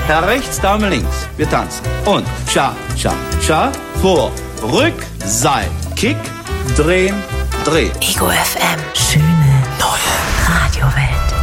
Herr rechts, Dame links. Wir tanzen. Und Cha, Cha, Cha. Vor, Rück, Seil, Kick, drehen, drehen. Ego FM. Schöne neue Radiowelt.